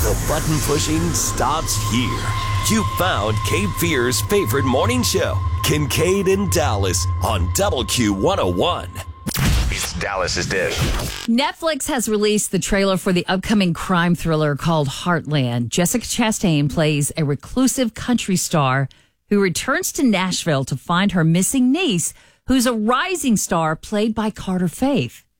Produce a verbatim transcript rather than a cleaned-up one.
The button pushing stops here. You found Cape Fear's favorite morning show, Kincaid and Dallas on Double Q one oh one. It's Dallas's dish. Netflix has released the trailer for the upcoming crime thriller called Heartland. Jessica Chastain plays a reclusive country star who returns to Nashville to find her missing niece, who's a rising star played by Carter Faith.